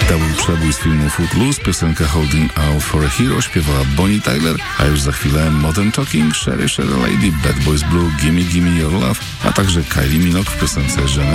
Double przebój z filmu Footloose, piosenkę Holding Out for a Hero śpiewała Bonnie Tyler, a już za chwilę Modern Talking, Sherry Lady, Bad Boys Blue, Gimme Gimme Your Love, a także Kylie Minogue w piosence Genesis.